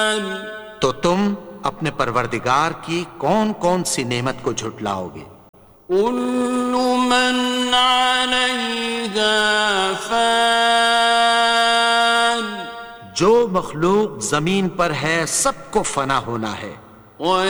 तो तुम अपने परवरदिगार की कौन कौन सी नेमत को झुटलाओगे? कुल्लु मन अलैहा फ़ान, जो मखलूक जमीन पर है सबको फना होना है।